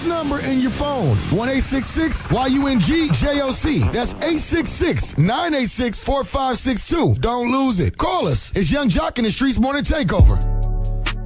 this number in your phone. 1-866-YUNG-JOC. That's 866-986-4562. Don't lose it. Call us. It's Young Jock in the Streets Morning Takeover.